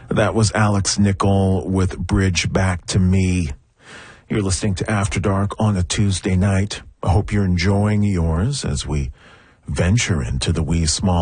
That was Alex Nickel with Bridge Back to Me. You're listening to After Dark on a Tuesday night. I hope you're enjoying yours as we venture into the wee small